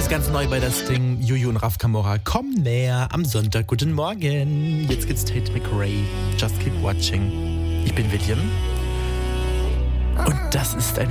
ist ganz neu bei das Ding. Juju und Raf Camora kommen näher am Sonntag. Guten Morgen. Jetzt geht's Tate McRae. Just keep watching. Ich bin William. Und das ist ein